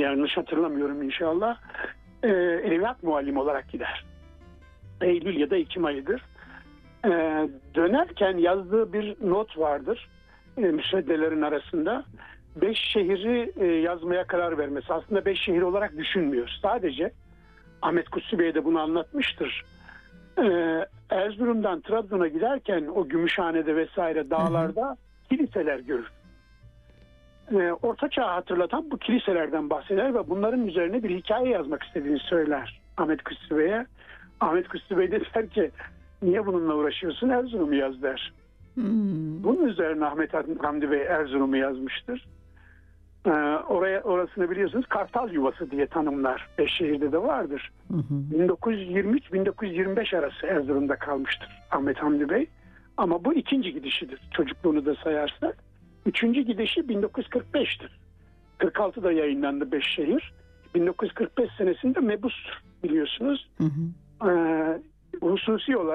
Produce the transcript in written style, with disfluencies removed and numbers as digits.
yanlış hatırlamıyorum inşallah, edebiyat muallimi olarak gider. Eylül ya da Ekim ayıdır. Dönerken yazdığı bir not vardır müsveddelerin arasında. 5 şehri yazmaya karar vermesi. Aslında 5 şehir olarak düşünmüyor. Sadece Ahmet Kutsi Bey de bunu anlatmıştır. Erzurum'dan Trabzon'a giderken o Gümüşhane'de vesaire dağlarda kiliseler görür. Orta Çağ'ı hatırlatan bu kiliselerden bahseder ve bunların üzerine bir hikaye yazmak istediğini söyler Ahmet Kutsi Bey'e. Ahmet Kutsi Bey de der ki niye bununla uğraşıyorsun, Erzurum'u yaz der. Bunun üzerine Ahmet Hamdi Bey Erzurum'u yazmıştır. Orasını biliyorsunuz Kartal Yuvası diye tanımlar. Beşşehir'de de vardır. 1923-1925 arası Erzurum'da kalmıştır Ahmet Hamdi Bey. Ama bu ikinci gidişidir. Çocukluğunu da sayarsak. Üçüncü gidişi 1945'tir. 46'da yayınlandı Beşşehir. 1945 senesinde mebus biliyorsunuz. Hususi olarak